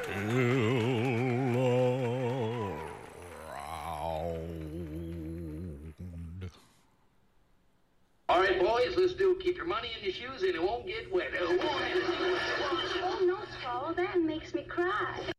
All right, boys, let's do keep your money in your shoes and it won't get wet. Oh, no, Saul, that makes me cry.